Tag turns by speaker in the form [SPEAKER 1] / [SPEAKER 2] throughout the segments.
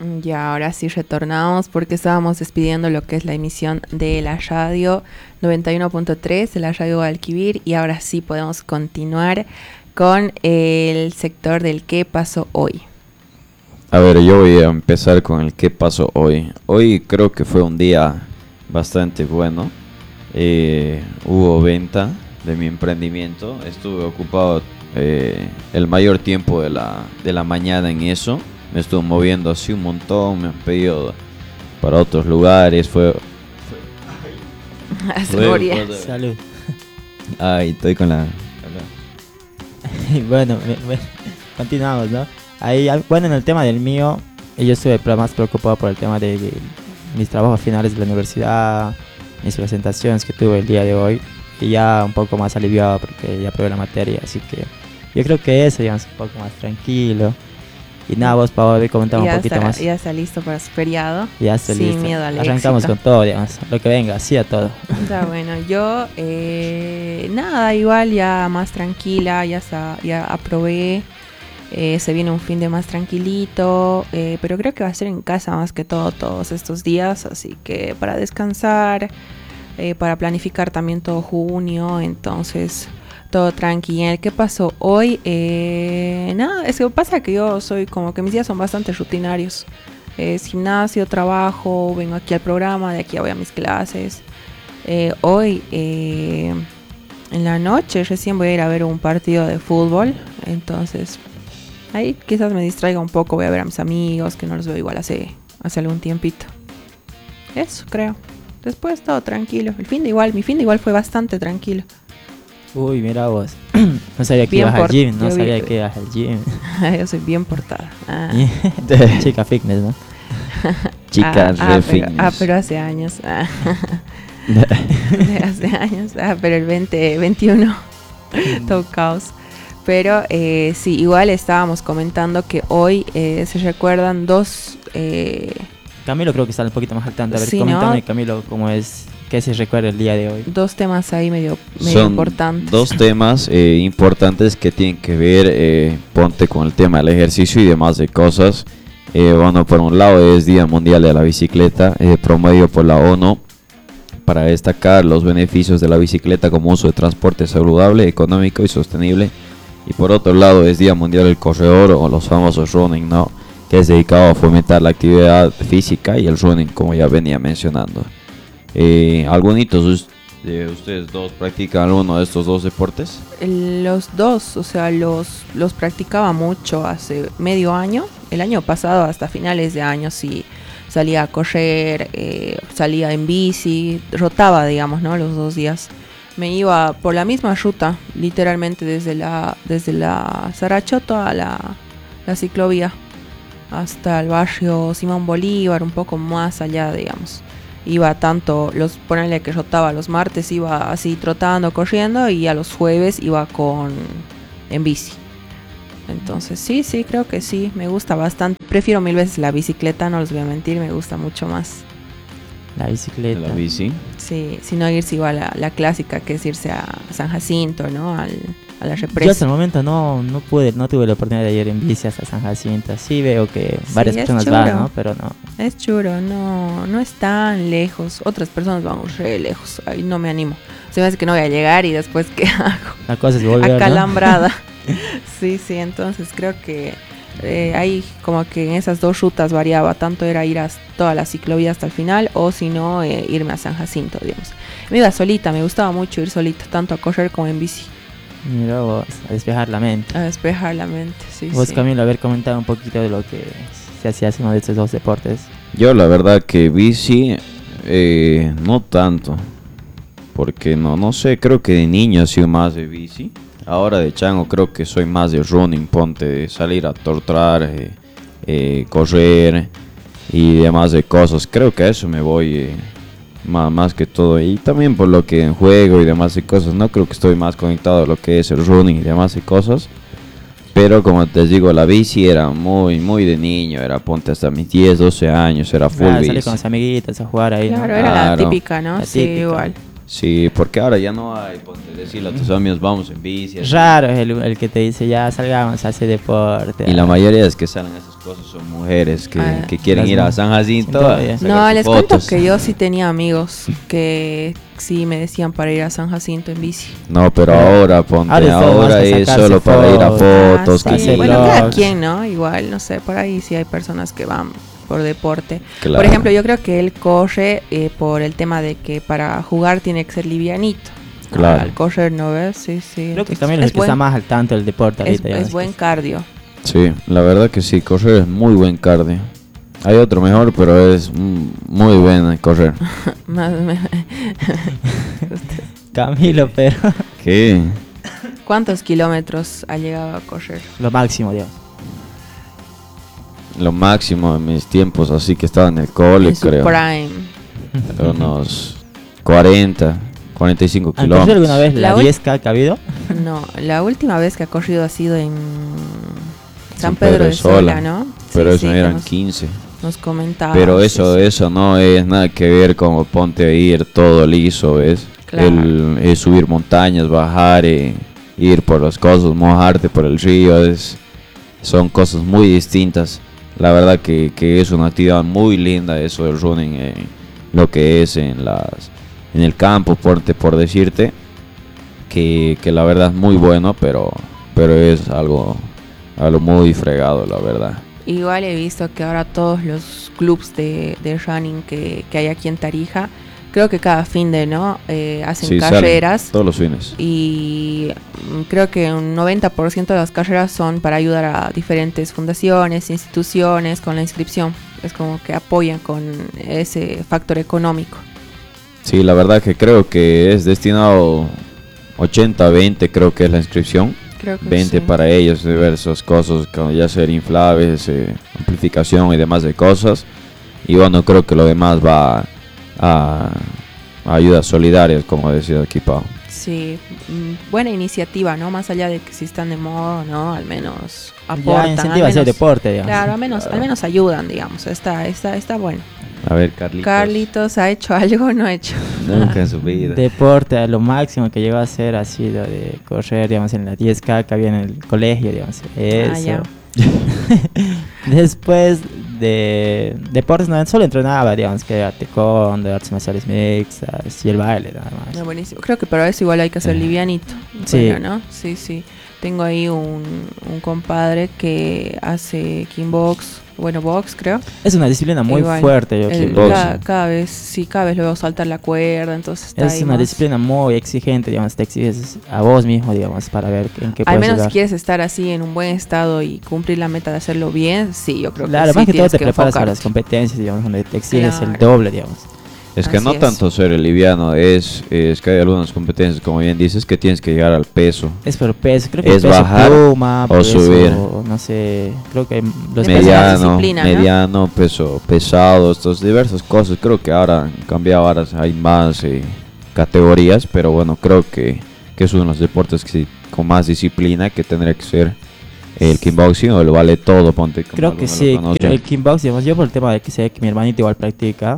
[SPEAKER 1] Ya, ahora sí retornamos porque estábamos despidiendo lo que es la emisión de la radio 91.3 de la radio Guadalquivir y ahora sí podemos continuar con el sector del qué pasó hoy.
[SPEAKER 2] A ver, yo voy a empezar con el qué pasó hoy. Hoy creo que fue un día bastante bueno. Hubo venta de mi emprendimiento. Estuve ocupado el mayor tiempo de la mañana en eso. Me estuve moviendo así un montón. Me han pedido para otros lugares. Fue
[SPEAKER 3] Salud.
[SPEAKER 2] Ay, estoy con la...
[SPEAKER 3] Bueno, continuamos, ¿no? Ahí, bueno, en el tema del mío, yo estuve más preocupado por el tema de mis trabajos finales de la universidad, mis presentaciones que tuve el día de hoy, y ya un poco más aliviado porque ya probé la materia, así que yo creo que eso ya es un poco más tranquilo. Y nada, vos, Pablo, comentar un poquito más.
[SPEAKER 1] Ya está listo para su feriado.
[SPEAKER 3] Ya estoy listo.
[SPEAKER 1] Sin miedo al
[SPEAKER 3] Arrancamos
[SPEAKER 1] éxito.
[SPEAKER 3] con todo, digamos, lo que venga, sí a todo.
[SPEAKER 1] Está bueno, yo nada, igual ya más tranquila, ya aprobé. Se viene un fin de más tranquilito, pero creo que va a ser en casa más que todo todos estos días, así que para descansar, para planificar también todo junio, entonces todo tranqui. ¿Qué pasó hoy? Nada, es que pasa que yo soy como que mis días son bastante rutinarios, gimnasio, trabajo, vengo aquí al programa, de aquí voy a mis clases. Hoy en la noche recién voy a ir a ver un partido de fútbol, entonces ahí quizás me distraiga un poco, voy a ver a mis amigos, que no los veo igual hace algún tiempito. Eso creo. Después todo tranquilo. Mi fin de igual fue bastante tranquilo.
[SPEAKER 3] Uy, mira vos. No sabía que
[SPEAKER 1] Bien
[SPEAKER 3] ibas al gym, no
[SPEAKER 1] yo
[SPEAKER 3] sabía
[SPEAKER 1] vi-
[SPEAKER 3] que ibas al gym.
[SPEAKER 1] Yo soy bien portada.
[SPEAKER 3] Chica fitness, ¿no?
[SPEAKER 2] Chicas,
[SPEAKER 1] pero hace años. Hace años. Pero el 2021 todo caos. Pero sí, igual estábamos comentando que hoy se recuerdan dos...
[SPEAKER 3] Camilo creo que está un poquito más al tanto. A ver,
[SPEAKER 1] Sí,
[SPEAKER 3] coméntame,
[SPEAKER 1] ¿no?
[SPEAKER 3] Camilo, cómo es, qué se recuerda el día de hoy.
[SPEAKER 1] Dos temas ahí medio
[SPEAKER 2] Son
[SPEAKER 1] importantes.
[SPEAKER 2] dos temas importantes que tienen que ver, ponte con el tema del ejercicio y demás de cosas. Bueno, por un lado es Día Mundial de la Bicicleta, promovido por la ONU, para destacar los beneficios de la bicicleta como uso de transporte saludable, económico y sostenible. Y por otro lado es Día Mundial del Corredor o los famosos running, ¿no? Que es dedicado a fomentar la actividad física y el running, como ya venía mencionando. ¿Algunitos de ustedes dos practican alguno de estos dos deportes?
[SPEAKER 1] Los dos, o sea, los practicaba mucho hace medio año. El año pasado hasta finales de año sí salía a correr, salía en bici, rotaba, digamos, ¿no? Los 2 días. Me iba por la misma ruta, literalmente desde la Sarachoto a la ciclovía hasta el barrio Simón Bolívar, un poco más allá, digamos. Iba tanto, ponerle que rotaba los martes, iba así trotando, corriendo, y a los jueves iba en bici. Entonces sí, creo que sí, me gusta bastante. Prefiero 1000 veces la bicicleta, no les voy a mentir, me gusta mucho más.
[SPEAKER 3] La bicicleta.
[SPEAKER 2] La bici.
[SPEAKER 1] Sí, si no irse igual a la clásica, que es irse a San Jacinto, ¿no? A la
[SPEAKER 3] Yo
[SPEAKER 1] represa.
[SPEAKER 3] hasta el momento no tuve la oportunidad de ir en bici hasta San Jacinto. Sí veo que varias
[SPEAKER 1] es
[SPEAKER 3] personas
[SPEAKER 1] chulo.
[SPEAKER 3] van, ¿no? Pero no.
[SPEAKER 1] Es churo, no es tan lejos. Otras personas van re lejos, ahí no me animo. Se me hace que no voy a llegar y después ¿qué hago?
[SPEAKER 3] La cosa es volver, ¿no?
[SPEAKER 1] Acalambrada. Sí, entonces creo que ahí como que en esas dos rutas variaba, tanto era ir a toda la ciclovía hasta el final o si no irme a San Jacinto, digamos. Me iba solita, me gustaba mucho ir solita, tanto a correr como en bici.
[SPEAKER 3] Mira vos, a despejar la mente.
[SPEAKER 1] A despejar la mente, sí.
[SPEAKER 3] Vos, Camilo, a ver, comentar un poquito de lo que se hacía hace uno de estos dos deportes.
[SPEAKER 2] Yo la verdad que bici no tanto, porque no sé, creo que de niño he sido más de bici. Ahora de chango creo que soy más de running, ponte, de salir a tortar, correr y demás de cosas. Creo que a eso me voy más que todo. Y también por lo que juego y demás de cosas, no creo que estoy más conectado a lo que es el running y demás de cosas. Pero como te digo, la bici era muy de niño, era ponte hasta mis 10, 12 años, era full
[SPEAKER 3] Claro,
[SPEAKER 2] bici.
[SPEAKER 3] salir con los amiguitos a jugar ahí, ¿no?
[SPEAKER 1] Claro, era la
[SPEAKER 2] Claro.
[SPEAKER 1] típica, ¿no?
[SPEAKER 3] La
[SPEAKER 1] Sí,
[SPEAKER 3] típica.
[SPEAKER 1] igual.
[SPEAKER 2] Sí, porque ahora ya no hay, ponte, decirle a tus amigos, vamos en bici. así.
[SPEAKER 3] Raro es el que te dice, ya salgamos a hacer deporte.
[SPEAKER 2] Y la mayoría de las que salen a esas cosas son mujeres que quieren
[SPEAKER 3] las
[SPEAKER 2] ir a
[SPEAKER 3] mu-
[SPEAKER 2] San Jacinto.
[SPEAKER 3] todavía.
[SPEAKER 2] a sacar
[SPEAKER 1] No,
[SPEAKER 2] sus
[SPEAKER 1] les
[SPEAKER 2] fotos.
[SPEAKER 1] cuento que yo sí tenía amigos que sí me decían para ir a San Jacinto en bici.
[SPEAKER 2] No, pero ahora, ponte,
[SPEAKER 3] Ahora es todo más
[SPEAKER 2] ahora
[SPEAKER 3] para
[SPEAKER 2] es
[SPEAKER 3] sacarse
[SPEAKER 2] solo para ir a
[SPEAKER 3] fotos.
[SPEAKER 2] fotos.
[SPEAKER 1] Ah,
[SPEAKER 2] que
[SPEAKER 1] sí.
[SPEAKER 3] hacer
[SPEAKER 1] Bueno, cada
[SPEAKER 3] vlogs.
[SPEAKER 1] quien, ¿no? Igual, no sé, por ahí sí hay personas que van por deporte.
[SPEAKER 2] Claro.
[SPEAKER 1] Por ejemplo, yo creo que él corre por el tema de que para jugar tiene que ser livianito.
[SPEAKER 2] Claro.
[SPEAKER 1] Al correr, ¿no ves? Sí, sí.
[SPEAKER 3] Creo que
[SPEAKER 1] Entonces,
[SPEAKER 3] también es
[SPEAKER 1] es
[SPEAKER 3] el que está
[SPEAKER 1] buen,
[SPEAKER 3] más al tanto del deporte
[SPEAKER 1] es,
[SPEAKER 3] ahorita. ya
[SPEAKER 1] es
[SPEAKER 3] ves
[SPEAKER 1] buen
[SPEAKER 3] que
[SPEAKER 1] cardio.
[SPEAKER 2] Sí, la verdad que sí, correr es muy buen cardio. Hay otro mejor, pero es muy bueno correr.
[SPEAKER 1] Más-
[SPEAKER 3] Camilo, pero
[SPEAKER 2] ¿Qué?
[SPEAKER 1] ¿Cuántos kilómetros ha llegado a correr?
[SPEAKER 3] lo máximo, digamos.
[SPEAKER 2] Lo máximo en mis tiempos, así que estaba en el cole,
[SPEAKER 1] En su
[SPEAKER 2] creo.
[SPEAKER 1] prime.
[SPEAKER 2] Unos 40, 45
[SPEAKER 3] ¿Han corrido
[SPEAKER 2] kilómetros.
[SPEAKER 3] alguna vez la
[SPEAKER 1] La ul-
[SPEAKER 3] 10K que ha habido?
[SPEAKER 1] No, la última vez que ha corrido ha sido en
[SPEAKER 2] San
[SPEAKER 1] San Pedro de Sola, ¿no?
[SPEAKER 2] Pero
[SPEAKER 1] Sí,
[SPEAKER 2] eso
[SPEAKER 1] sí, que
[SPEAKER 2] eran
[SPEAKER 1] nos,
[SPEAKER 2] 15.
[SPEAKER 1] nos comentaba.
[SPEAKER 2] Pero
[SPEAKER 1] sí,
[SPEAKER 2] eso,
[SPEAKER 1] sí.
[SPEAKER 2] eso no es nada que ver como ponte a ir todo liso, ¿ves?
[SPEAKER 1] Claro.
[SPEAKER 2] El subir montañas, bajar, ir por las cosas, mojarte por el río, son cosas muy distintas. La verdad que es una actividad muy linda eso del running, lo que es en el campo, por decirte, que la verdad es muy bueno, pero es algo muy fregado, la verdad.
[SPEAKER 1] Igual he visto que ahora todos los clubs de running que hay aquí en Tarija, creo que cada fin de, ¿no? Hacen
[SPEAKER 2] Sí, salen
[SPEAKER 1] carreras.
[SPEAKER 2] todos los fines.
[SPEAKER 1] Y creo que un 90% de las carreras son para ayudar a diferentes fundaciones, instituciones con la inscripción. Es como que apoyan con ese factor económico.
[SPEAKER 2] Sí, la verdad que creo que es destinado 80-20, creo que es la inscripción.
[SPEAKER 1] Creo que
[SPEAKER 2] 20
[SPEAKER 1] sí.
[SPEAKER 2] para ellos, diversas cosas, como ya ser inflables, amplificación y demás de cosas. Y bueno, creo que lo demás va a ayudas solidarias, como decía aquí Pau.
[SPEAKER 1] Sí, buena iniciativa, ¿no? Más allá de que si están de moda, ¿no? Al menos
[SPEAKER 3] Ya
[SPEAKER 1] aportan.
[SPEAKER 3] incentiva a hacer deporte, digamos.
[SPEAKER 1] Claro, al menos ayudan, digamos. Está bueno.
[SPEAKER 2] A ver, Carlitos.
[SPEAKER 1] Carlitos, ¿ha hecho algo o no ha hecho?
[SPEAKER 2] Nunca en su vida.
[SPEAKER 3] Deporte, lo máximo que llegó a hacer ha sido de correr, digamos, en la 10K que había en el colegio, digamos. Eso.
[SPEAKER 1] Ya.
[SPEAKER 3] Después de deportes, no, solo entrenaba, digamos, que era taekwondo, artes marciales mixtas y el baile, nada más.
[SPEAKER 1] No, buenísimo. Creo que para eso igual hay que hacer livianito.
[SPEAKER 3] Sí.
[SPEAKER 1] Bueno, ¿no? Sí, sí. Tengo ahí un compadre que hace kickbox, bueno, box creo.
[SPEAKER 3] Es una disciplina muy
[SPEAKER 1] Igual,
[SPEAKER 3] fuerte, yo
[SPEAKER 1] El-
[SPEAKER 3] creo.
[SPEAKER 2] kickboxing.
[SPEAKER 1] cada vez lo veo saltar la cuerda, entonces está
[SPEAKER 3] Es
[SPEAKER 1] ahí
[SPEAKER 3] una
[SPEAKER 1] más.
[SPEAKER 3] disciplina muy exigente, digamos, te exiges a vos mismo, digamos, para ver en qué
[SPEAKER 1] Al
[SPEAKER 3] puedes
[SPEAKER 1] menos si
[SPEAKER 3] llegar.
[SPEAKER 1] quieres estar así en un buen estado y cumplir la meta de hacerlo bien, sí, yo creo
[SPEAKER 3] Claro,
[SPEAKER 1] que
[SPEAKER 3] más
[SPEAKER 1] sí
[SPEAKER 3] que todo
[SPEAKER 1] tienes
[SPEAKER 3] te
[SPEAKER 1] que
[SPEAKER 3] preparas para las
[SPEAKER 1] enfocarte.
[SPEAKER 3] competencias, digamos, donde te exiges el
[SPEAKER 1] Claro.
[SPEAKER 3] doble, digamos.
[SPEAKER 2] Es que
[SPEAKER 1] Así
[SPEAKER 2] no
[SPEAKER 1] es.
[SPEAKER 2] tanto ser el liviano, es que hay algunas competencias, como bien dices, que tienes que llegar al peso.
[SPEAKER 3] Es por peso, creo que
[SPEAKER 2] Es
[SPEAKER 3] peso
[SPEAKER 2] bajar
[SPEAKER 3] pluma,
[SPEAKER 2] o
[SPEAKER 3] peso,
[SPEAKER 2] subir.
[SPEAKER 3] no sé, creo que los
[SPEAKER 1] Depende de la
[SPEAKER 3] pesos-
[SPEAKER 1] disciplina, ¿no?
[SPEAKER 2] mediano, peso pesado, estas diversas cosas. Creo que ahora han cambiado, ahora hay más categorías, pero bueno, creo que es uno de los deportes que sí, con más disciplina que tendría que ser el kickboxing o el vale todo, ponte como
[SPEAKER 3] Creo que
[SPEAKER 2] algunos
[SPEAKER 3] sí,
[SPEAKER 2] lo conocen.
[SPEAKER 3] el kickbox, digamos, yo por el tema de que sé que mi hermanito igual practica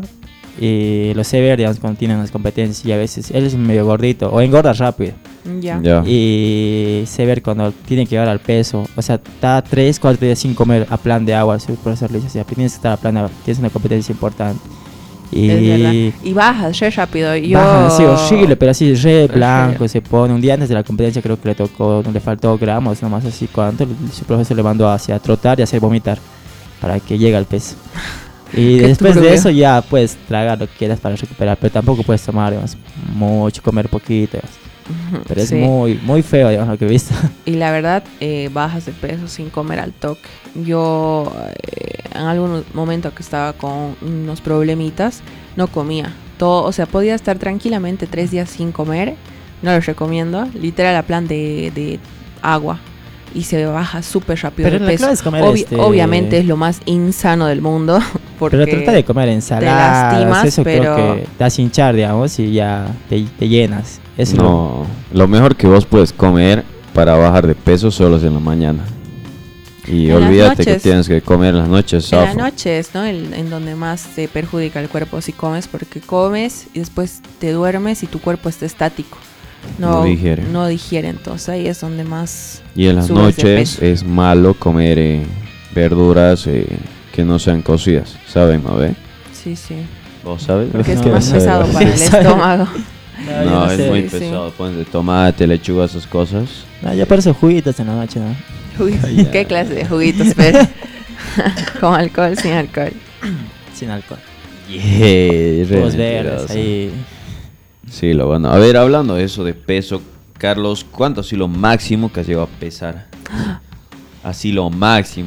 [SPEAKER 3] y lo sé ver, digamos, cuando tienen las competencias y a veces él es medio gordito o engorda rápido
[SPEAKER 1] Ya.
[SPEAKER 2] Ya.
[SPEAKER 3] y sé ver cuando tiene que llegar al peso, o sea, está 3, 4 días sin comer a plan de agua, su profesor le dice, o sea, tienes que estar a plan de agua, tienes una competencia importante
[SPEAKER 1] Es verdad.
[SPEAKER 3] y
[SPEAKER 1] Y bajas re rápido. Yo...
[SPEAKER 3] baja así horrible, pero así re
[SPEAKER 1] Re
[SPEAKER 3] blanco
[SPEAKER 1] feo.
[SPEAKER 3] se pone. Un día antes de la competencia creo que le tocó, le faltó gramos, nomás así cuánto. Su profesor le mandó hacia trotar y hacer vomitar para que llegue al peso. Y
[SPEAKER 1] Qué
[SPEAKER 3] después de
[SPEAKER 1] turbio.
[SPEAKER 3] eso ya puedes tragar lo que quieras para recuperar, pero tampoco puedes tomar, digamos, mucho, comer poquito, digamos.
[SPEAKER 1] Ujú,
[SPEAKER 3] Pero es
[SPEAKER 1] sí.
[SPEAKER 3] muy feo, digamos, lo que he visto.
[SPEAKER 1] Y la verdad, bajas de peso sin comer al toque. Yo en algún momento que estaba con unos problemitas, no comía. Todo, o sea, podía estar tranquilamente 3 días sin comer. No los recomiendo. Literal a plan de agua. Y se baja súper rápido
[SPEAKER 3] Pero
[SPEAKER 1] de
[SPEAKER 3] la
[SPEAKER 1] peso.
[SPEAKER 3] clave es comer
[SPEAKER 1] Obviamente es lo más insano del mundo. Porque
[SPEAKER 3] Pero trata de comer ensaladas,
[SPEAKER 1] lastimas,
[SPEAKER 3] eso
[SPEAKER 1] pero-
[SPEAKER 3] creo que te hace hinchar, digamos, y ya te llenas. Eso es lo-
[SPEAKER 2] No, lo mejor que vos puedes comer para bajar de peso solo es en la mañana. Y
[SPEAKER 1] En las
[SPEAKER 2] olvídate que
[SPEAKER 1] noches.
[SPEAKER 2] tienes que comer en las noches.
[SPEAKER 1] En las
[SPEAKER 2] zafo.
[SPEAKER 1] noches, ¿no? En donde más te perjudica el cuerpo si comes, porque comes y después te duermes y tu cuerpo está estático.
[SPEAKER 2] No digiere.
[SPEAKER 1] No digiere, entonces ahí es donde más
[SPEAKER 2] Y en las
[SPEAKER 1] subes de
[SPEAKER 2] noches
[SPEAKER 1] peso.
[SPEAKER 2] es malo comer verduras que no sean cocidas. ¿Saben, no ve?
[SPEAKER 1] Sí, sí.
[SPEAKER 2] ¿Vos sabes?
[SPEAKER 1] Porque es
[SPEAKER 3] No,
[SPEAKER 1] más
[SPEAKER 3] no,
[SPEAKER 1] pesado
[SPEAKER 3] no,
[SPEAKER 1] para el
[SPEAKER 3] sí,
[SPEAKER 1] estómago.
[SPEAKER 3] yo
[SPEAKER 2] No, es
[SPEAKER 3] sé.
[SPEAKER 2] muy
[SPEAKER 1] Sí, sí.
[SPEAKER 2] pesado. Pones de tomate, lechuga, esas cosas.
[SPEAKER 3] No, yo por eso juguitos en la noche, ¿no?
[SPEAKER 1] Uy,
[SPEAKER 2] Ya.
[SPEAKER 1] ¿qué clase de juguitos, pero? ¿Con alcohol, sin alcohol?
[SPEAKER 3] Sin alcohol.
[SPEAKER 2] Yeah, re
[SPEAKER 3] Jugos verdes,
[SPEAKER 2] mentiroso.
[SPEAKER 3] ahí.
[SPEAKER 2] Sí, lo bueno. A ver, hablando de eso de peso, Carlos, ¿cuánto ha sido lo máximo que has llegado a pesar? Así lo máximo.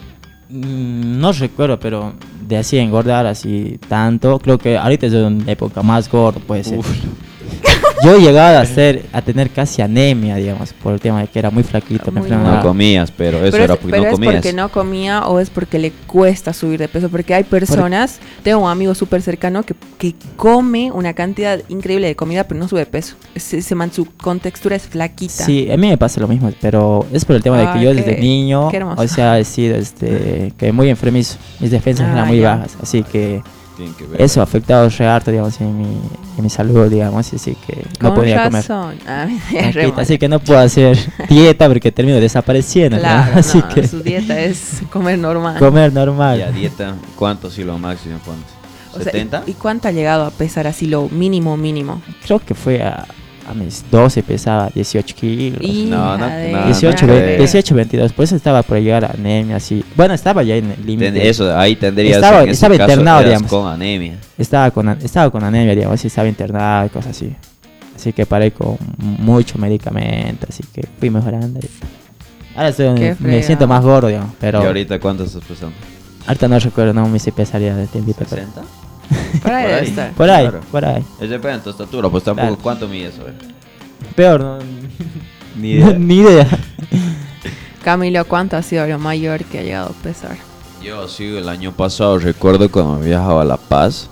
[SPEAKER 3] No recuerdo, pero de así engordar así tanto, creo que ahorita es una época más gordo, puede ser.
[SPEAKER 2] Uf.
[SPEAKER 3] Yo he llegado a tener casi anemia, digamos, por el tema de que era muy flaquito. me
[SPEAKER 1] Muy
[SPEAKER 3] enfermaba.
[SPEAKER 2] No comías, pero eso
[SPEAKER 1] Pero
[SPEAKER 2] era
[SPEAKER 1] es,
[SPEAKER 2] porque
[SPEAKER 1] pero
[SPEAKER 2] no
[SPEAKER 1] es
[SPEAKER 2] comías.
[SPEAKER 1] porque no comía o es porque le cuesta subir de peso. Porque hay personas, tengo un amigo súper cercano que come una cantidad increíble de comida pero no sube de peso. Su contextura es flaquita.
[SPEAKER 3] Sí, a mí me pasa lo mismo, pero es por el tema de que
[SPEAKER 1] Ay,
[SPEAKER 3] yo
[SPEAKER 1] qué-
[SPEAKER 3] desde niño,
[SPEAKER 1] qué hermoso.
[SPEAKER 3] o sea, he sido que muy enfermizo. Mis defensas eran muy
[SPEAKER 1] ya.
[SPEAKER 3] bajas, así que
[SPEAKER 2] Tienen que ver.
[SPEAKER 3] eso ha afectado re harto, digamos, en mi salud, digamos, así que no
[SPEAKER 1] Con
[SPEAKER 3] podía comer.
[SPEAKER 1] razón. Ah,
[SPEAKER 3] Tranquita, así que no puedo hacer dieta porque termino desapareciendo, ¿no?
[SPEAKER 1] Claro,
[SPEAKER 3] Así
[SPEAKER 1] no,
[SPEAKER 3] que
[SPEAKER 1] su dieta es comer normal.
[SPEAKER 3] comer
[SPEAKER 2] Y
[SPEAKER 3] normal.
[SPEAKER 2] a dieta, ¿cuánto sí lo máximo? ¿Cuánto?
[SPEAKER 1] O sea,
[SPEAKER 2] ¿70?
[SPEAKER 1] ¿y cuánto ha llegado a pesar así lo mínimo, mínimo?
[SPEAKER 3] Creo que fue a mis 12 pesaba 18 kilos.
[SPEAKER 2] No, no,
[SPEAKER 1] Hija de-
[SPEAKER 2] no,
[SPEAKER 3] 18,
[SPEAKER 2] no
[SPEAKER 3] 20,
[SPEAKER 2] creo.
[SPEAKER 3] 18, 22, por eso estaba por llegar a anemia, así. Bueno, estaba ya en el límite.
[SPEAKER 2] Eso, ahí tendrías
[SPEAKER 3] Estaba-
[SPEAKER 2] en ese
[SPEAKER 3] estaba
[SPEAKER 2] caso,
[SPEAKER 3] internado,
[SPEAKER 2] eras
[SPEAKER 3] digamos.
[SPEAKER 2] con anemia.
[SPEAKER 3] Estaba con anemia, digamos, y estaba internado y cosas así. Así que paré con mucho medicamento, así que fui mejorando. Ahora
[SPEAKER 1] Qué
[SPEAKER 3] me siento
[SPEAKER 1] fregado.
[SPEAKER 3] más gordo, digamos, pero
[SPEAKER 2] ¿Y ahorita cuánto estás pesando?
[SPEAKER 3] ahorita no recuerdo, no me hice pesaría de tiempito. pero-
[SPEAKER 2] ¿60?
[SPEAKER 1] Por ahí
[SPEAKER 2] Por
[SPEAKER 1] debe
[SPEAKER 2] ahí.
[SPEAKER 1] estar.
[SPEAKER 3] Por ahí,
[SPEAKER 2] Claro.
[SPEAKER 3] por ahí.
[SPEAKER 2] Es depende de tu estatura, pues tampoco.
[SPEAKER 3] Claro.
[SPEAKER 2] ¿Cuánto mides? A ver.
[SPEAKER 3] Peor, no.
[SPEAKER 2] Ni idea.
[SPEAKER 3] Ni idea.
[SPEAKER 1] Camilo, ¿cuánto ha sido lo mayor que ha llegado a pesar?
[SPEAKER 2] Yo sí, el año pasado recuerdo cuando viajaba a La Paz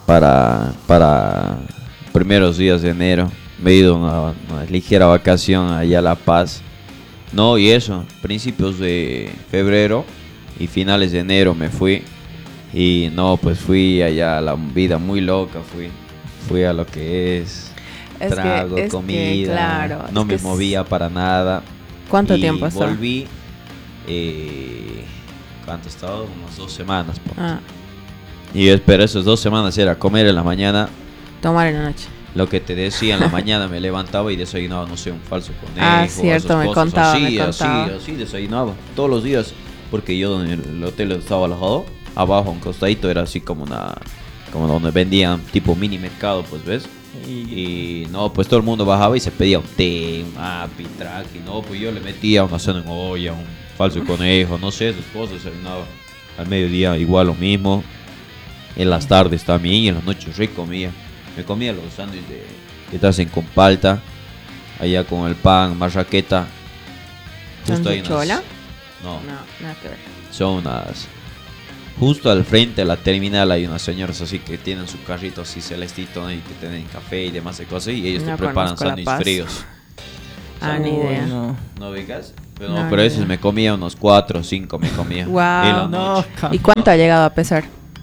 [SPEAKER 2] para primeros días de enero. Me he ido a una ligera vacación allá a La Paz. No, y eso, principios de febrero y finales de enero me fui. Y no, pues fui allá a la vida muy loca, fui a lo que es
[SPEAKER 1] Es
[SPEAKER 2] trago,
[SPEAKER 1] que,
[SPEAKER 2] comida,
[SPEAKER 1] claro,
[SPEAKER 2] no
[SPEAKER 1] es
[SPEAKER 2] me
[SPEAKER 1] que es-
[SPEAKER 2] movía para nada.
[SPEAKER 1] ¿Cuánto
[SPEAKER 2] Y
[SPEAKER 1] tiempo está?
[SPEAKER 2] volví, ¿cuánto he estado? Unas 2 semanas. po.
[SPEAKER 1] Ah,
[SPEAKER 2] Y espero esas 2 semanas era comer en la mañana.
[SPEAKER 1] tomar en la noche.
[SPEAKER 2] Lo que te decía en la mañana me levantaba y desayunaba, no sé, un falso conejo.
[SPEAKER 1] Ah, cierto,
[SPEAKER 2] esas
[SPEAKER 1] me
[SPEAKER 2] cosas.
[SPEAKER 1] contaba,
[SPEAKER 2] Así,
[SPEAKER 1] me contaba.
[SPEAKER 2] así desayunaba todos los días. Porque yo en el hotel estaba alojado, abajo un costadito era así como como donde vendían tipo mini mercado, pues ves. Y no, pues todo el mundo bajaba y se pedía un té, un api, traqui, no, pues yo le metía una cena en olla, un falso conejo, no sé, esas cosas, desayunaba al mediodía igual lo mismo, en las tardes también y en las noches recomía. Me comía los sándwiches que te hacen con palta, allá con el pan, marraqueta.
[SPEAKER 1] ¿Son
[SPEAKER 2] ahí unas-
[SPEAKER 1] chola?
[SPEAKER 2] No,
[SPEAKER 1] No, nada que ver.
[SPEAKER 2] son unas. Justo al frente de la terminal hay unas señoras así que tienen su carrito así celestito, ¿no? Y que tienen café y demás de cosas y ellos
[SPEAKER 1] No
[SPEAKER 2] te preparan
[SPEAKER 1] conozco La
[SPEAKER 2] sándwiches
[SPEAKER 1] Paz.
[SPEAKER 2] fríos.
[SPEAKER 1] Ah, ni idea.
[SPEAKER 3] No.
[SPEAKER 2] ¿No ubicas? Pero,
[SPEAKER 1] No,
[SPEAKER 2] no, pero
[SPEAKER 1] ni
[SPEAKER 2] esos
[SPEAKER 1] idea.
[SPEAKER 2] me comía unos 4 o 5 me comía.
[SPEAKER 1] Guau.
[SPEAKER 2] En la
[SPEAKER 3] No,
[SPEAKER 2] noche.
[SPEAKER 1] ¿Y cuánto ha llegado a pesar?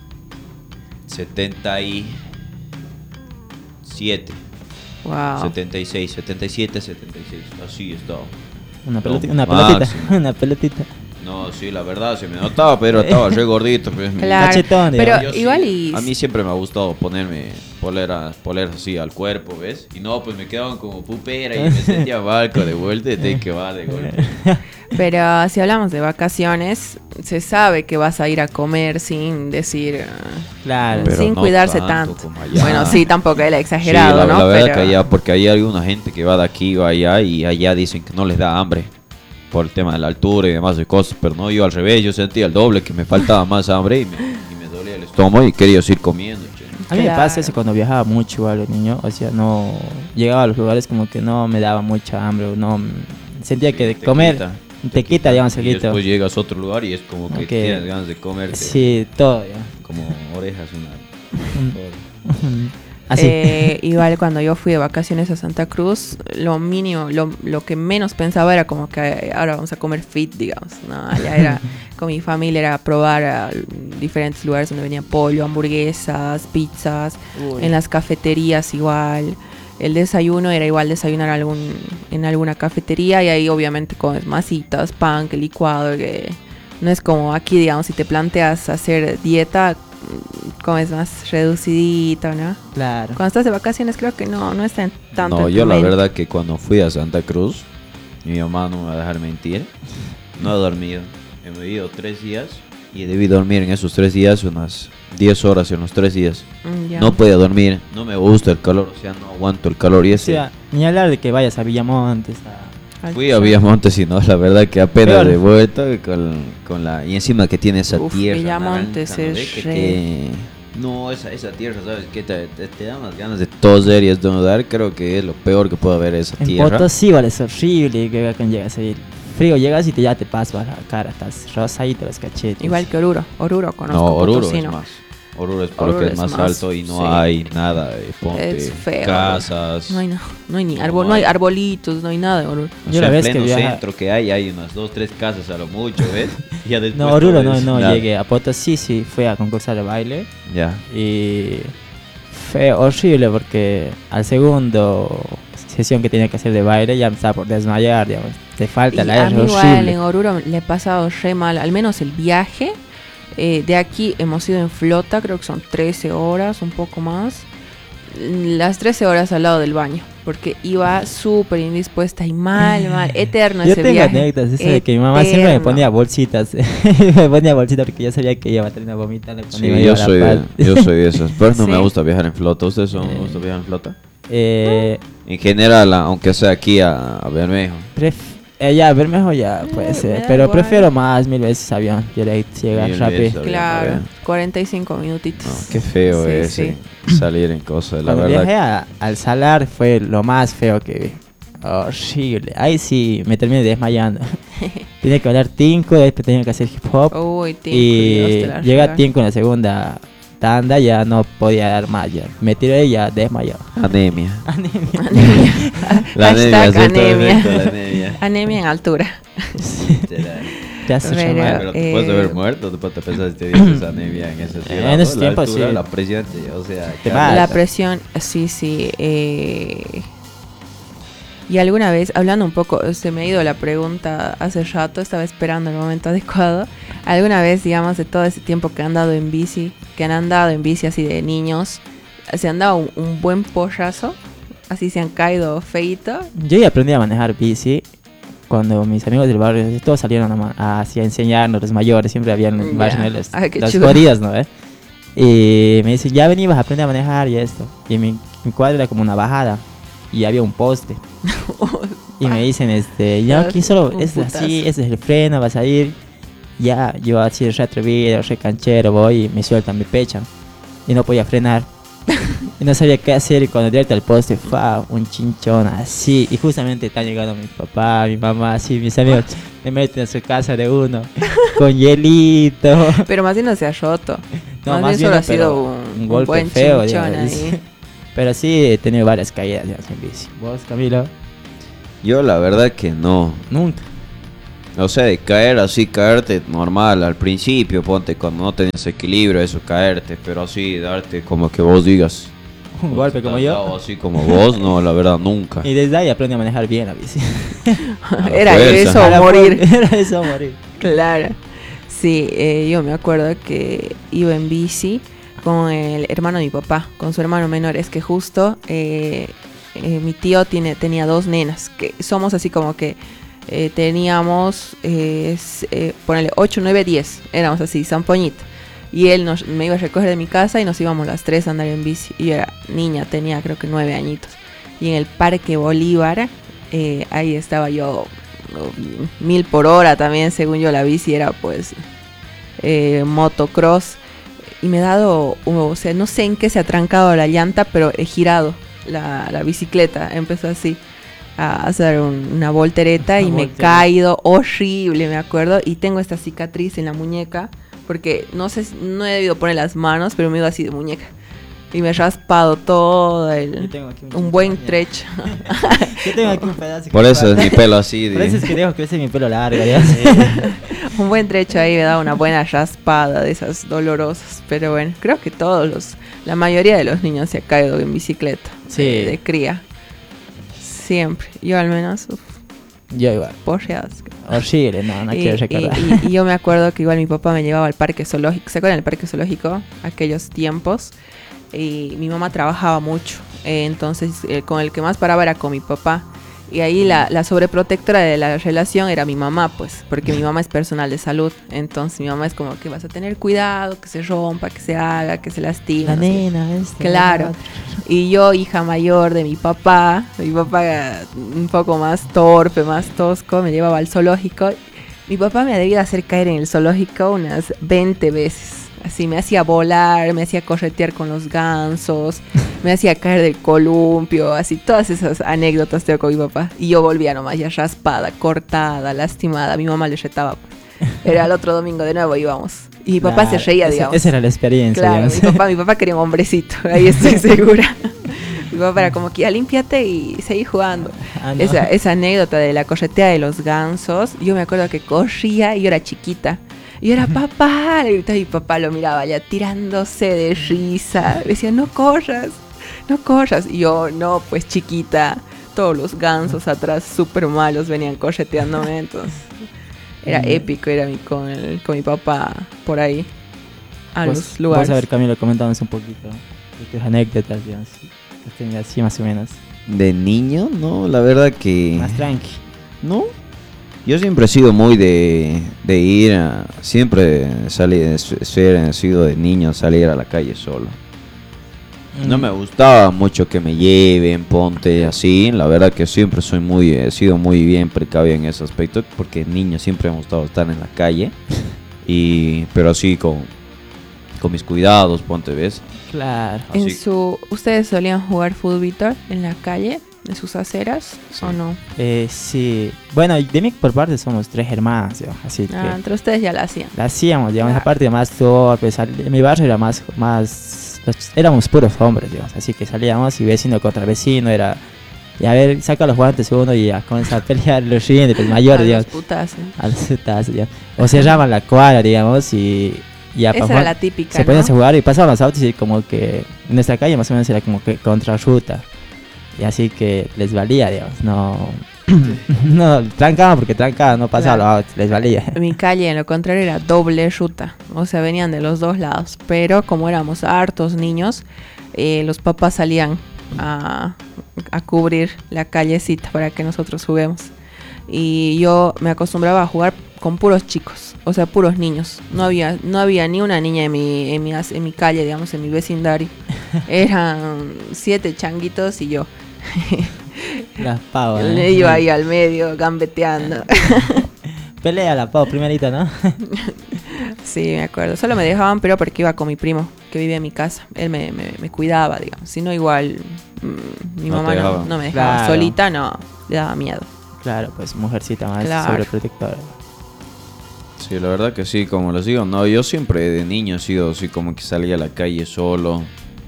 [SPEAKER 2] 77,
[SPEAKER 1] Wow.
[SPEAKER 2] 76, 77, 76. Así estaba.
[SPEAKER 3] Una pelotita,
[SPEAKER 2] No,
[SPEAKER 3] una pelotita,
[SPEAKER 2] máximo.
[SPEAKER 3] una pelotita.
[SPEAKER 2] No, sí, la verdad se me notaba, pero estaba re gordito. Pues,
[SPEAKER 1] Claro,
[SPEAKER 3] Cachetón,
[SPEAKER 1] pero
[SPEAKER 2] Yo sí,
[SPEAKER 1] igual y...
[SPEAKER 2] a mí siempre me ha gustado ponerme poleras así al cuerpo, ¿ves? Y no, pues me quedaban como pupera y me sentía barco de vuelta y tenía que va de golpe.
[SPEAKER 1] Pero si hablamos de vacaciones, se sabe que vas a ir a comer sin decir...
[SPEAKER 3] Claro.
[SPEAKER 2] Pero
[SPEAKER 1] sin
[SPEAKER 2] no
[SPEAKER 1] cuidarse
[SPEAKER 2] tanto
[SPEAKER 1] tanto.
[SPEAKER 2] como allá.
[SPEAKER 1] Bueno, sí, tampoco él exagerado,
[SPEAKER 2] Sí, la
[SPEAKER 1] ¿no?
[SPEAKER 2] verdad
[SPEAKER 1] Pero...
[SPEAKER 2] que allá, porque hay alguna gente que va de aquí va allá y allá dicen que no les da hambre por el tema de la altura y demás de cosas, pero no, yo al revés, yo sentía el doble, que me faltaba más hambre y me dolía el estómago y quería seguir comiendo. Che.
[SPEAKER 3] A mí me
[SPEAKER 1] Claro.
[SPEAKER 3] pasa eso cuando viajaba mucho igual de niño, o sea, no llegaba a los lugares como que no me daba mucha hambre, o no sentía que de
[SPEAKER 2] Te
[SPEAKER 3] comer
[SPEAKER 2] quita,
[SPEAKER 3] te quita, digamos, el
[SPEAKER 2] Y
[SPEAKER 3] grito.
[SPEAKER 2] después llegas a otro lugar y es como que
[SPEAKER 3] Ok.
[SPEAKER 2] tienes ganas de comer
[SPEAKER 3] Sí, todo. Ya.
[SPEAKER 2] como orejas, una...
[SPEAKER 3] Así.
[SPEAKER 1] Igual cuando yo fui de vacaciones a Santa Cruz, lo mínimo, lo que menos pensaba era como que ahora vamos a comer fit, digamos. No, allá era con mi familia, era probar a diferentes lugares donde venía pollo, hamburguesas, pizzas, en las cafeterías igual. El desayuno era igual desayunar en alguna cafetería y ahí obviamente comes masitas, pan, que licuado, que no es como aquí, digamos, si te planteas hacer dieta, comes más reducidito, ¿no?
[SPEAKER 3] Claro.
[SPEAKER 1] Cuando estás de vacaciones creo que no está en tanto.
[SPEAKER 2] No,
[SPEAKER 1] en
[SPEAKER 2] yo
[SPEAKER 1] tu
[SPEAKER 2] la
[SPEAKER 1] mente.
[SPEAKER 2] verdad que cuando fui a Santa Cruz, mi mamá no me va a dejar mentir, no he dormido. He vivido 3 días y debí dormir en esos 3 días unas 10 horas en los 3 días.
[SPEAKER 1] Ya.
[SPEAKER 2] No podía dormir, no me gusta el calor, o sea, no aguanto el calor y
[SPEAKER 3] O
[SPEAKER 2] ese...
[SPEAKER 3] sea, ni hablar de que vayas a Villamontes,
[SPEAKER 2] Fui a Villamontes y no, la verdad que apenas
[SPEAKER 3] Peor.
[SPEAKER 2] de vuelta con la... Y encima que tiene esa
[SPEAKER 1] Uf,
[SPEAKER 2] tierra
[SPEAKER 1] Villamontes
[SPEAKER 2] naranja, ¿no?
[SPEAKER 1] es
[SPEAKER 2] No, esa tierra, ¿sabes qué? Te da unas ganas de toser y estornudar. Creo que es lo peor que puede haber esa
[SPEAKER 3] En
[SPEAKER 2] tierra.
[SPEAKER 3] Potosí igual es horrible que cuando llegas ahí. Frío, llegas y ya te pasas la cara, estás rosadito los cachetes.
[SPEAKER 1] Igual que Oruro. Oruro conozco.
[SPEAKER 2] No, Oruro
[SPEAKER 1] Potosí,
[SPEAKER 2] es
[SPEAKER 1] ¿no?
[SPEAKER 2] más. Oruro es porque
[SPEAKER 1] Oruro
[SPEAKER 2] es más
[SPEAKER 1] más,
[SPEAKER 2] alto y no
[SPEAKER 1] sí.
[SPEAKER 2] hay nada de ponte
[SPEAKER 1] Es feo.
[SPEAKER 2] casas.
[SPEAKER 1] No hay ni
[SPEAKER 2] No
[SPEAKER 1] árbol, no hay
[SPEAKER 2] hay.
[SPEAKER 1] arbolitos, no hay nada de Oruro.
[SPEAKER 2] O
[SPEAKER 3] Yo
[SPEAKER 2] sea,
[SPEAKER 3] la
[SPEAKER 2] en
[SPEAKER 3] vez que
[SPEAKER 2] pleno
[SPEAKER 3] viaja-
[SPEAKER 2] centro que hay unas 2, 3 casas a lo mucho, ¿ves? Y ya después
[SPEAKER 3] No, Oruro
[SPEAKER 2] todo es
[SPEAKER 3] no
[SPEAKER 2] nada.
[SPEAKER 3] llegué. A Potosí sí fui a concursar de baile
[SPEAKER 2] Ya.
[SPEAKER 3] y fue horrible porque al segundo sesión que tenía que hacer de baile ya me estaba por desmayar, digamos. Te falta
[SPEAKER 1] Y
[SPEAKER 3] el
[SPEAKER 1] a
[SPEAKER 3] aire,
[SPEAKER 1] mí igual
[SPEAKER 3] horrible.
[SPEAKER 1] en Oruro le he pasado re mal, al menos el viaje. De aquí hemos ido en flota, creo que son 13 horas, un poco más. Las 13 horas al lado del baño, porque iba súper indispuesta y mal, eterno
[SPEAKER 3] Yo
[SPEAKER 1] ese
[SPEAKER 3] tengo
[SPEAKER 1] viaje.
[SPEAKER 3] anécdotas, eso de que mi mamá siempre me
[SPEAKER 1] Eterno.
[SPEAKER 3] ponía bolsitas. Me ponía bolsitas porque yo sabía que iba a terminar vomitando. cuando
[SPEAKER 2] Sí,
[SPEAKER 3] iba a
[SPEAKER 2] yo
[SPEAKER 3] ir a La
[SPEAKER 2] soy,
[SPEAKER 3] Paz.
[SPEAKER 2] yo soy de esos. Pero no me
[SPEAKER 1] Sí.
[SPEAKER 2] gusta viajar en flota. ¿Ustedes no les gusta viajar en flota?
[SPEAKER 3] Eh,
[SPEAKER 2] En general, aunque sea aquí a Bermejo.
[SPEAKER 3] ya, Bermejo ya puede
[SPEAKER 1] me
[SPEAKER 3] ser,
[SPEAKER 1] da
[SPEAKER 3] pero
[SPEAKER 1] igual.
[SPEAKER 3] prefiero más 1000 veces avión, directo, llegar
[SPEAKER 2] Mil
[SPEAKER 3] rápido.
[SPEAKER 2] veces.
[SPEAKER 1] Claro,
[SPEAKER 2] Bien.
[SPEAKER 1] 45 minutitos.
[SPEAKER 2] No, qué feo
[SPEAKER 1] Sí,
[SPEAKER 2] es
[SPEAKER 1] sí.
[SPEAKER 2] salir en cosas, la
[SPEAKER 3] Cuando
[SPEAKER 2] verdad.
[SPEAKER 3] viajé al Salar fue lo más feo que vi. Horrible. Ahí sí me terminé desmayando. Tenía que hablar tinco, después tenía que hacer hip hop.
[SPEAKER 1] Uy, Tinco,
[SPEAKER 3] y
[SPEAKER 1] Dios te la
[SPEAKER 3] llega
[SPEAKER 1] regale.
[SPEAKER 3] tinco en la segunda tanda, ya no podía dar más. Ya. Me tiré y ya desmayado.
[SPEAKER 2] Anemia.
[SPEAKER 1] Anemia.
[SPEAKER 2] La anemia,
[SPEAKER 1] Hashtag
[SPEAKER 2] sí, está
[SPEAKER 1] anemia.
[SPEAKER 2] perfecto, la anemia.
[SPEAKER 1] Anemia en altura.
[SPEAKER 2] Literal.
[SPEAKER 3] Te hace
[SPEAKER 1] Pero,
[SPEAKER 3] llamar.
[SPEAKER 2] Pero te puedes haber muerto, te puedes pensar si te dices anemia en ese ciudad.
[SPEAKER 3] En ese
[SPEAKER 2] ¿no?
[SPEAKER 3] tiempo,
[SPEAKER 2] la altura,
[SPEAKER 3] sí.
[SPEAKER 2] la presión, o sea,
[SPEAKER 3] Te
[SPEAKER 2] cambia.
[SPEAKER 3] mata.
[SPEAKER 1] La presión, sí. Y alguna vez, hablando un poco, se me ha ido la pregunta hace rato, estaba esperando el momento adecuado. ¿Alguna vez, digamos, de todo ese tiempo que han andado en bici, así de niños, se han dado un buen porrazo? Así se han caído feito.
[SPEAKER 3] Yo ya aprendí a manejar bici cuando mis amigos del barrio todos salieron así a enseñarnos, los mayores, siempre habían en el barrio,
[SPEAKER 1] Ya.
[SPEAKER 3] ¿no? Las
[SPEAKER 1] Ay, qué chulo.
[SPEAKER 3] jodidas, ¿no? Y me dicen, ya venimos a aprender a manejar y esto. Y mi cuadra era como una bajada y había un poste. Y me dicen, ya aquí solo
[SPEAKER 1] Un
[SPEAKER 3] es
[SPEAKER 1] putazo.
[SPEAKER 3] así, ese es el freno, vas a ir. Ya, yo así re atrevido, re canchero, voy y me sueltan, me pechan. Y no podía frenar. Y no sabía qué hacer y cuando directo al poste, un chinchón así. Y justamente están llegando mi papá, mi mamá, así, mis amigos. Me meten a su casa de uno, con hielito.
[SPEAKER 1] Pero más bien no se ha roto.
[SPEAKER 3] No,
[SPEAKER 1] más bien solo
[SPEAKER 3] no,
[SPEAKER 1] ha sido
[SPEAKER 3] pero
[SPEAKER 1] un
[SPEAKER 3] golpe
[SPEAKER 1] buen
[SPEAKER 3] feo,
[SPEAKER 1] chinchón
[SPEAKER 3] digamos.
[SPEAKER 1] ahí.
[SPEAKER 3] Pero sí he tenido varias caídas digamos, en bici. ¿Vos, Camilo?
[SPEAKER 2] Yo la verdad que no.
[SPEAKER 3] Nunca.
[SPEAKER 2] O sea, de caerte normal al principio, ponte cuando no tenías equilibrio, eso caerte, pero así darte como que vos digas.
[SPEAKER 3] Un golpe como yo.
[SPEAKER 2] O así como vos, no, la verdad nunca.
[SPEAKER 3] Y desde ahí aprendí a manejar bien la bici.
[SPEAKER 2] A la
[SPEAKER 1] Era
[SPEAKER 2] fuerza.
[SPEAKER 1] eso
[SPEAKER 3] A
[SPEAKER 1] o
[SPEAKER 3] la
[SPEAKER 1] morir.
[SPEAKER 3] Era eso, morir.
[SPEAKER 1] Claro. Sí, yo me acuerdo que iba en bici con el hermano de mi papá, con su hermano menor. Es que justo mi tío tenía 2 nenas, que somos así como que teníamos, ponele 8, 9, 10, éramos así, zampoñito. Y él me iba a recoger de mi casa y nos íbamos las 3 a andar en bici. Y yo era niña, tenía creo que 9 añitos. Y en el Parque Bolívar, ahí estaba yo, 1000 por hora también, según yo la bici era pues motocross. Y me he dado, o sea, no sé en qué se ha trancado la llanta, pero he girado la bicicleta. Empezó así a hacer una voltereta y me he caído horrible, me acuerdo. Y tengo esta cicatriz en la muñeca, porque no sé, no he debido poner las manos, pero me he ido así de muñeca. Y me he raspado todo
[SPEAKER 3] Yo tengo aquí
[SPEAKER 1] un buen
[SPEAKER 3] mira.
[SPEAKER 1] trecho.
[SPEAKER 3] Yo tengo aquí un pedazo.
[SPEAKER 2] Por eso es mi pelo así.
[SPEAKER 3] Por eso es que dejo crecer mi pelo largo, Dios.
[SPEAKER 1] Un buen trecho ahí me da una buena raspada de esas dolorosas. Pero bueno, creo que la mayoría de los niños se ha caído en bicicleta.
[SPEAKER 3] Sí.
[SPEAKER 1] De cría. Siempre. Yo al menos,
[SPEAKER 3] Yo igual.
[SPEAKER 1] porreadas.
[SPEAKER 3] Horrible, no quiero recordar.
[SPEAKER 1] Y yo me acuerdo que igual mi papá me llevaba al parque zoológico. ¿Se acuerdan del parque zoológico? Aquellos tiempos. Y mi mamá trabajaba mucho. Entonces, con el que más paraba era con mi papá. Y ahí la sobreprotectora de la relación era mi mamá, pues, porque mi mamá es personal de salud. Entonces mi mamá es como que vas a tener cuidado, que se rompa, que se haga, que se lastime.
[SPEAKER 3] La
[SPEAKER 1] no sé.
[SPEAKER 3] nena,
[SPEAKER 1] Claro. Y yo, hija mayor de mi papá un poco más torpe, más tosco, me llevaba al zoológico. Mi papá me ha debido hacer caer en el zoológico unas 20 veces. Así me hacía volar, me hacía corretear con los gansos, me hacía caer del columpio, así todas esas anécdotas tengo con mi papá. Y yo volvía nomás ya raspada, cortada, lastimada. Mi mamá le retaba. Era el otro domingo de nuevo íbamos. Y mi papá se reía, digamos.
[SPEAKER 3] Esa era la experiencia,
[SPEAKER 1] Claro,
[SPEAKER 3] digamos.
[SPEAKER 1] mi papá quería un hombrecito, ahí estoy segura. Mi papá era como que ya límpiate y seguí jugando.
[SPEAKER 3] Ah, no.
[SPEAKER 1] Esa anécdota de la corretea de los gansos, yo me acuerdo que corría y yo era chiquita. Y yo era papá, le gritaba, y papá lo miraba ya tirándose de risa. Decía, no corras. Y yo, no, pues chiquita, todos los gansos atrás súper malos venían correteándome, entonces era épico ir con mi papá por ahí a los lugares.
[SPEAKER 3] Vamos a ver, Camilo, comentamos un poquito de tus anécdotas, digamos, que tenías así más o menos.
[SPEAKER 2] De niño, no, la verdad que...
[SPEAKER 3] Más tranqui.
[SPEAKER 2] No. Yo siempre he sido muy de ir a... Siempre he sido de niño salir a la calle solo. No me gustaba mucho que me lleven, ponte así. La verdad que siempre he sido muy bien precavido en ese aspecto. Porque niño siempre me ha gustado estar en la calle. Pero así con mis cuidados, ponte, ¿ves?
[SPEAKER 3] Claro.
[SPEAKER 2] Así.
[SPEAKER 1] ¿Ustedes solían jugar fútbol en la calle, en sus aceras,
[SPEAKER 2] Sí.
[SPEAKER 1] o no?
[SPEAKER 3] Sí. Bueno, de mí por parte somos 3 hermanos, digamos, así que
[SPEAKER 1] Entre ustedes ya la hacían.
[SPEAKER 3] la hacíamos, digamos,
[SPEAKER 1] Claro.
[SPEAKER 3] aparte más torpes. En mi barrio era más éramos puros hombres, digamos, así que salíamos y vecino contra vecino era... Y a ver, saca los guantes uno y ya comienza a pelear los ríos, los mayores,
[SPEAKER 1] A
[SPEAKER 3] digamos.
[SPEAKER 1] los putazos.
[SPEAKER 3] A los putas, digamos. O cerraban la cuadra, digamos, y ya
[SPEAKER 1] Esa era la típica,
[SPEAKER 3] se ponían
[SPEAKER 1] ¿no?
[SPEAKER 3] a jugar y pasaban los autos y como que en nuestra calle más o menos era como que contrarruta. Y así que les valía, digamos, no... no, trancaban porque trancaban, no pasaban
[SPEAKER 1] Claro.
[SPEAKER 3] los autos, les valía.
[SPEAKER 1] Mi calle, en lo contrario, era doble ruta. O sea, venían de los dos lados. Pero como éramos hartos niños, los papás salían a cubrir la callecita para que nosotros juguemos. Y yo me acostumbraba a jugar con puros chicos, o sea, puros niños. No había ni una niña en mi calle, digamos, en mi vecindario. Eran 7 changuitos y yo.
[SPEAKER 3] Las pavas.
[SPEAKER 1] Le iba ahí al medio, gambeteando.
[SPEAKER 3] Pelea la pavo primerito, ¿no?
[SPEAKER 1] Sí, me acuerdo. Solo me dejaban, pero porque iba con mi primo, que vive en mi casa. Él me cuidaba, digamos. Si no, igual mi
[SPEAKER 2] No
[SPEAKER 1] mamá
[SPEAKER 2] te dejaba.
[SPEAKER 1] no me dejaba.
[SPEAKER 3] Claro.
[SPEAKER 1] Solita, no, le daba miedo.
[SPEAKER 3] Claro, pues mujercita más
[SPEAKER 1] Claro.
[SPEAKER 3] sobreprotectora.
[SPEAKER 2] Sí, la verdad que sí, como les digo, no, yo siempre de niño he sido así como que salía a la calle solo,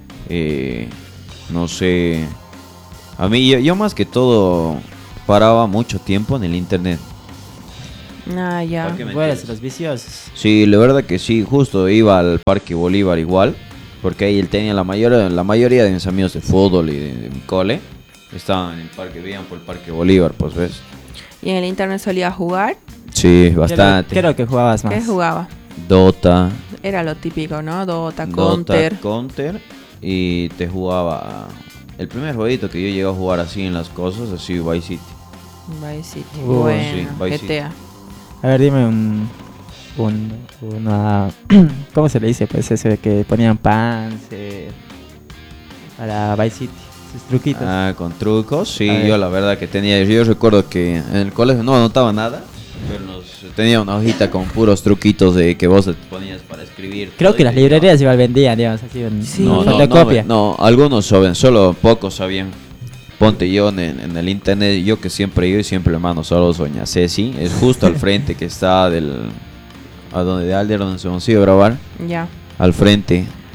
[SPEAKER 2] no sé, a mí yo más que todo paraba mucho tiempo en el internet.
[SPEAKER 1] Ah, ya.
[SPEAKER 2] ¿Por qué?
[SPEAKER 3] Buenas, los viciosos.
[SPEAKER 2] Sí, la verdad que sí, justo iba al Parque Bolívar igual, porque ahí él tenía la mayoría de mis amigos de fútbol y de mi cole, estaban en el parque, vivían por el Parque Bolívar, pues ves.
[SPEAKER 1] ¿Y en el internet solía jugar?
[SPEAKER 2] Sí, bastante.
[SPEAKER 3] Creo que jugabas más.
[SPEAKER 1] ¿Qué jugaba?
[SPEAKER 2] Dota,
[SPEAKER 1] Era lo típico, ¿no? Dota,
[SPEAKER 2] Counter.
[SPEAKER 1] Counter.
[SPEAKER 2] Y te jugaba el primer jueguito que yo llegué a jugar así en las cosas, así Vice City.
[SPEAKER 1] Vice City.
[SPEAKER 3] Bueno,
[SPEAKER 2] sí, Vice City.
[SPEAKER 1] GTA.
[SPEAKER 3] A ver, dime una... ¿Cómo se le dice? Pues ese de que ponían pants para Vice City. Sus truquitos.
[SPEAKER 2] Ah, con trucos, sí,
[SPEAKER 3] A ver.
[SPEAKER 2] yo la verdad que tenía, yo recuerdo que en el colegio no anotaba nada, pero tenía una hojita con puros truquitos de que vos te ponías para escribir.
[SPEAKER 3] Creo
[SPEAKER 2] todo
[SPEAKER 3] que
[SPEAKER 2] y
[SPEAKER 3] las
[SPEAKER 2] te
[SPEAKER 3] librerías igual vendían, digamos, así en
[SPEAKER 1] Sí.
[SPEAKER 3] fotocopia.
[SPEAKER 2] No, algunos saben, solo pocos sabían. Ponte yo en el internet, yo que siempre yo y siempre le mando solo doña Ceci, es justo al frente que está a donde de Alder, donde se consiguió grabar,
[SPEAKER 1] Ya.
[SPEAKER 2] al frente.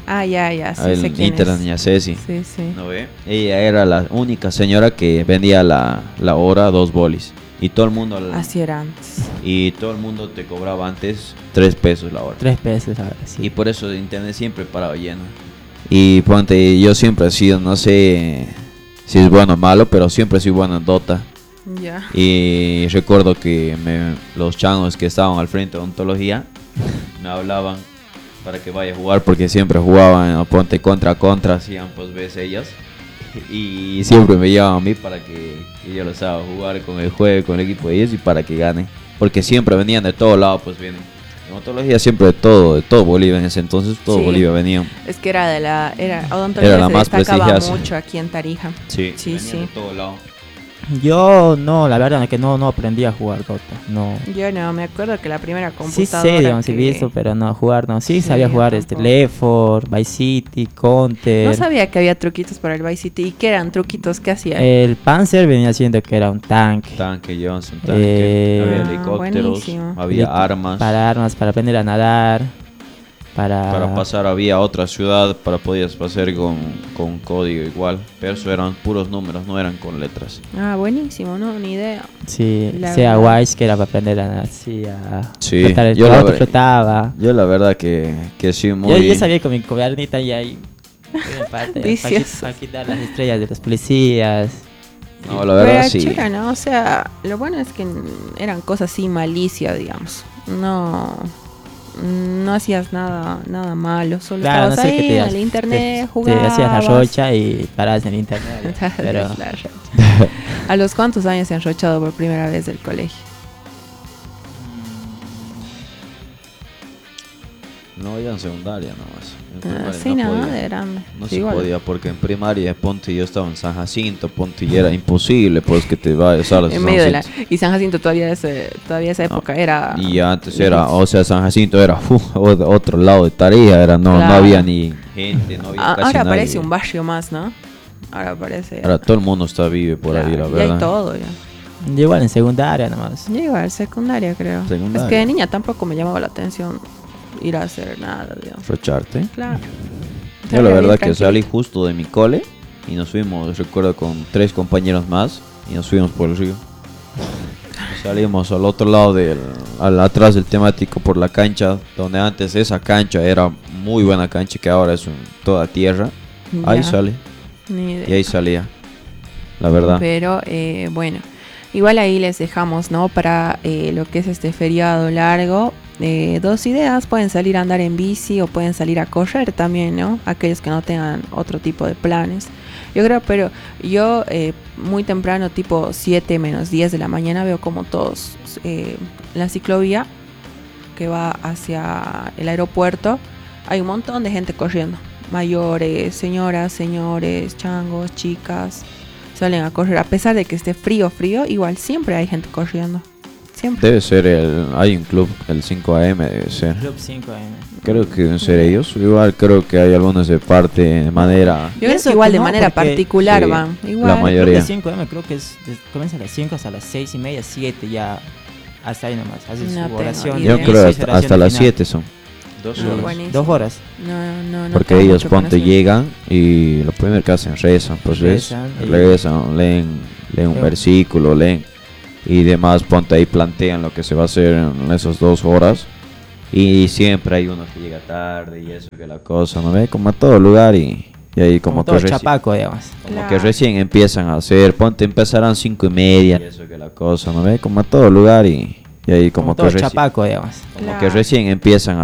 [SPEAKER 1] Ah, ya, sí sé
[SPEAKER 2] El
[SPEAKER 1] quién
[SPEAKER 2] Inter, la
[SPEAKER 1] es.
[SPEAKER 2] niña Ceci.
[SPEAKER 1] Sí, sí.
[SPEAKER 2] ¿No ve? Ella era la única señora que vendía la hora 2 bolis. Y todo el mundo
[SPEAKER 1] Así era antes.
[SPEAKER 2] y todo el mundo te cobraba antes 3 pesos la hora.
[SPEAKER 3] 3 pesos ahora, sí.
[SPEAKER 2] Y por eso el internet siempre paraba lleno. Y ponte, yo siempre he sido, no sé si es bueno o malo, pero siempre he sido bueno en Dota.
[SPEAKER 1] Ya.
[SPEAKER 2] Y recuerdo que los changos que estaban al frente de odontología me hablaban para que vaya a jugar porque siempre jugaban, ¿no? Ponte contra, hacían pues ves ellas. Y siempre me llevaban a mí para que yo los haga jugar con el juego, con el equipo de ellos y para que ganen. Porque siempre venían de todos lados, pues vienen. En odontología siempre de todo Bolivia en ese entonces, todo
[SPEAKER 1] Sí.
[SPEAKER 2] Bolivia venían.
[SPEAKER 1] Es que odontología
[SPEAKER 2] Era la
[SPEAKER 1] se
[SPEAKER 2] más
[SPEAKER 1] destacaba
[SPEAKER 2] prestigiosa.
[SPEAKER 1] mucho aquí en Tarija.
[SPEAKER 2] Sí,
[SPEAKER 1] Sí,
[SPEAKER 2] venían
[SPEAKER 1] sí.
[SPEAKER 2] de todos lados.
[SPEAKER 3] Yo no, la verdad es que no aprendí a jugar Dota. No.
[SPEAKER 1] Yo no, me acuerdo que la primera
[SPEAKER 3] Sí
[SPEAKER 1] computadora
[SPEAKER 3] sé, digamos, he
[SPEAKER 1] que-
[SPEAKER 3] visto, pero no jugar, no. Sí,
[SPEAKER 1] Sí,
[SPEAKER 3] sabía jugar
[SPEAKER 1] yo
[SPEAKER 3] este
[SPEAKER 1] tampoco.
[SPEAKER 3] Left 4, Vice City, Counter.
[SPEAKER 1] No sabía que había truquitos para el Vice City. ¿Y qué eran truquitos? ¿Qué hacían?
[SPEAKER 3] El Panzer venía siendo que era un tanque.
[SPEAKER 2] Tanque, Johnson, tanque. Había
[SPEAKER 1] Ah,
[SPEAKER 2] helicópteros,
[SPEAKER 1] buenísimo.
[SPEAKER 2] había armas.
[SPEAKER 3] Para armas, para aprender a nadar.
[SPEAKER 2] Para pasar había otra ciudad, para podías pasar con código igual. Pero eso eran puros números, no eran con letras.
[SPEAKER 1] Ah, buenísimo, no, ni idea.
[SPEAKER 3] Sí,
[SPEAKER 1] La
[SPEAKER 3] sea
[SPEAKER 1] verdad.
[SPEAKER 3] Wise, que era para aprender a nadar. Sí, a
[SPEAKER 2] Sí,
[SPEAKER 3] flotar, el
[SPEAKER 2] yo la
[SPEAKER 3] auto
[SPEAKER 2] ver-
[SPEAKER 3] flotaba.
[SPEAKER 2] Yo la verdad que sí muy...
[SPEAKER 3] Yo sabía con mi cobernita y ahí.
[SPEAKER 1] Vicioso.
[SPEAKER 3] Para quitar las estrellas de los policías.
[SPEAKER 2] No, la verdad
[SPEAKER 1] Pero
[SPEAKER 2] sí.
[SPEAKER 1] chévere, ¿no? O sea, lo bueno es que eran cosas sin malicia, digamos. No hacías nada malo, solo
[SPEAKER 3] Claro, no
[SPEAKER 1] estabas
[SPEAKER 3] sé qué
[SPEAKER 1] ahí
[SPEAKER 3] te
[SPEAKER 1] en el internet,
[SPEAKER 3] te
[SPEAKER 1] jugabas.
[SPEAKER 3] hacías la rocha y parabas en internet. Pero
[SPEAKER 1] La rocha. ¿A los cuántos años se han rochado por primera vez del colegio?
[SPEAKER 2] No, ya en secundaria nomás. En
[SPEAKER 1] Ah,
[SPEAKER 2] primaria
[SPEAKER 1] sí,
[SPEAKER 2] no
[SPEAKER 1] no,
[SPEAKER 2] podía.
[SPEAKER 1] de grande.
[SPEAKER 2] No
[SPEAKER 1] Sí,
[SPEAKER 2] se
[SPEAKER 1] igual.
[SPEAKER 2] podía porque en primaria, ponte, yo estaba en San Jacinto, ponte, y era imposible pues que te vayas a
[SPEAKER 1] En medio de la... Y San Jacinto todavía esa época era...
[SPEAKER 2] Y antes era, o sea, San Jacinto era otro lado de Tarija, era no
[SPEAKER 1] Claro.
[SPEAKER 2] había ni gente, no había casi
[SPEAKER 1] Ahora
[SPEAKER 2] nadie.
[SPEAKER 1] parece un barrio más, ¿no? Ahora parece...
[SPEAKER 2] Ahora todo el mundo vive por ahí, la
[SPEAKER 1] Claro,
[SPEAKER 2] verdad.
[SPEAKER 1] ya hay todo, ya.
[SPEAKER 3] yo igual en secundaria nomás.
[SPEAKER 1] Yo igual, secundaria creo.
[SPEAKER 2] Secundaria.
[SPEAKER 1] Es que de niña tampoco me llamaba la atención ir a hacer nada, digamos.
[SPEAKER 2] Rocharte.
[SPEAKER 1] Claro.
[SPEAKER 2] Yo la
[SPEAKER 1] Salía
[SPEAKER 2] verdad
[SPEAKER 1] bien
[SPEAKER 2] que salí
[SPEAKER 1] tranquilito.
[SPEAKER 2] justo de mi cole y nos fuimos, recuerdo, con 3 compañeros más y nos fuimos por el río. Salimos al otro lado atrás del temático por la cancha, donde antes esa cancha era muy buena cancha que ahora es toda tierra. Ahí
[SPEAKER 1] Ya,
[SPEAKER 2] sale
[SPEAKER 1] ni idea.
[SPEAKER 2] y ahí salía, la verdad.
[SPEAKER 1] Pero bueno, igual ahí les dejamos, ¿no? Para lo que es este feriado largo, 2 ideas, pueden salir a andar en bici o pueden salir a correr también, ¿no? Aquellos que no tengan otro tipo de planes. Yo creo, pero yo muy temprano, tipo 7 menos 10 de la mañana, veo como todos la ciclovía que va hacia el aeropuerto, hay un montón de gente corriendo. Mayores, señoras, señores, changos, chicas, salen a correr. A pesar de que esté frío, igual siempre hay gente corriendo. Siempre.
[SPEAKER 2] Debe ser hay un club, el 5AM debe ser.
[SPEAKER 3] Club 5M.
[SPEAKER 2] Creo que deben ser ellos. Igual creo que hay algunos de parte de manera.
[SPEAKER 1] Yo creo
[SPEAKER 3] Eso
[SPEAKER 1] que igual
[SPEAKER 3] que
[SPEAKER 1] de
[SPEAKER 3] no,
[SPEAKER 1] manera
[SPEAKER 3] porque-
[SPEAKER 1] particular
[SPEAKER 2] sí,
[SPEAKER 1] van.
[SPEAKER 2] la
[SPEAKER 1] Igual.
[SPEAKER 2] mayoría.
[SPEAKER 3] Club de 5M creo que comienza a las 5 hasta las 6:30, 7 ya. Hasta ahí nomás. Haces
[SPEAKER 1] No
[SPEAKER 3] su
[SPEAKER 1] tengo
[SPEAKER 3] oración.
[SPEAKER 1] idea.
[SPEAKER 2] Yo
[SPEAKER 3] de
[SPEAKER 2] creo
[SPEAKER 3] inicio y
[SPEAKER 2] hasta,
[SPEAKER 3] oración
[SPEAKER 2] hasta
[SPEAKER 3] de
[SPEAKER 2] las
[SPEAKER 3] final.
[SPEAKER 2] 7 son. 2
[SPEAKER 1] Ah,
[SPEAKER 2] horas.
[SPEAKER 1] buenísimo.
[SPEAKER 3] 2 horas.
[SPEAKER 1] No
[SPEAKER 2] Porque
[SPEAKER 1] tengo
[SPEAKER 2] ellos,
[SPEAKER 1] mucho
[SPEAKER 2] ponte,
[SPEAKER 1] conocimiento.
[SPEAKER 2] llegan y lo primero que hacen rezan, pues ves,
[SPEAKER 3] Rezan y-
[SPEAKER 2] regresan, leen un
[SPEAKER 3] Leo.
[SPEAKER 2] versículo, leen y demás, ponte ahí, plantean lo que se va a hacer en esas 2 horas y siempre hay uno que llega tarde y eso que la cosa, ¿no ve? Como a todo lugar y ahí como
[SPEAKER 3] todo
[SPEAKER 2] que
[SPEAKER 3] chapaco, digamos.
[SPEAKER 2] como que
[SPEAKER 1] Claro.
[SPEAKER 2] recién empiezan a hacer, ponte, empezarán 5:30 y eso que la cosa, ¿no ve? Como a todo lugar y ahí como que
[SPEAKER 3] todo
[SPEAKER 2] recién,
[SPEAKER 3] chapaco, digamos.
[SPEAKER 2] como que
[SPEAKER 1] Claro.
[SPEAKER 2] recién empiezan